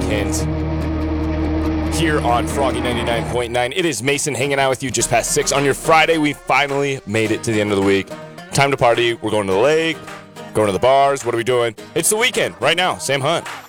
weekend here on Froggy 99.9. It is Mason hanging out with you just past 6 on your Friday. We finally made it to the end of the week. Time to party. We're going to the lake, going to the bars. What are we doing? It's the weekend right now. Sam Hunt.